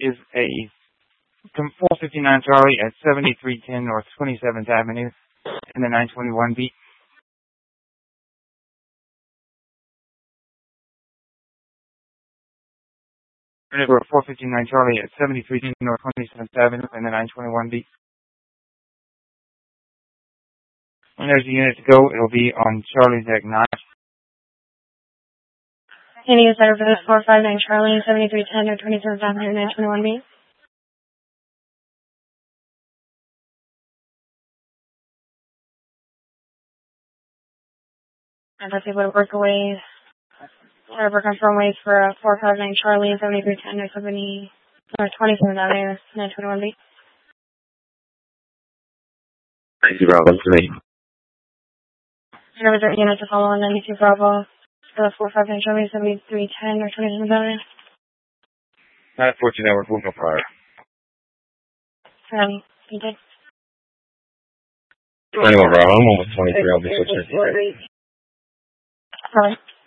is a 459 Charlie at 7310 North 27th Avenue in the 921 beat. We're at 459 Charlie at 7310 North 27th Avenue in the 921 beat. When there's a unit to go, it'll be on Charlie's deck 9. Any is better for this 459 Charlie, 7310 North 27th Avenue, 921 beat. And let's able to work away, work on front ways for 459 Charlie, 7310 North 27th Avenue, 921 beat. Thank you, Bravo. That's me. And there was a unit to follow on 92 Bravo for the 459 Charlie, 7310 North 27th Avenue. 914 Network, no prior. You did. 21 Bravo, I'm almost 23, I'll be switching. Sorry.